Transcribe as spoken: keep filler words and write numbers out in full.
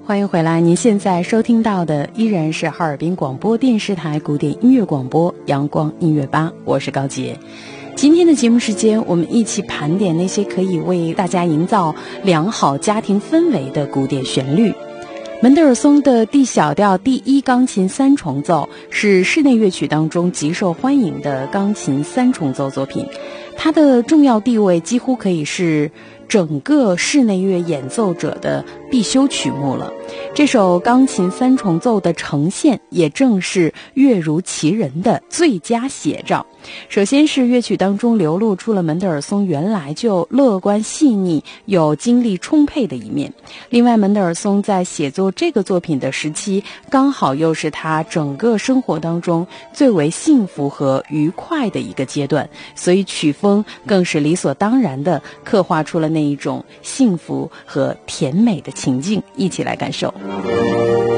欢迎回来，您现在收听到的依然是哈尔滨广播电视台古典音乐广播阳光音乐吧，我是高洁。今天的节目时间，我们一起盘点那些可以为大家营造良好家庭氛围的古典旋律。门德尔松的 D 小调第一钢琴三重奏是室内乐曲当中极受欢迎的钢琴三重奏作品，它的重要地位几乎可以是整个室内乐演奏者的必修曲目了。这首钢琴三重奏的呈现也正是乐如其人的最佳写照。首先是乐曲当中流露出了门德尔松原来就乐观细腻有精力充沛的一面，另外门德尔松在写作这个作品的时期刚好又是他整个生活当中最为幸福和愉快的一个阶段，所以曲风更是理所当然地刻画出了那一种幸福和甜美的情境，一起来感受。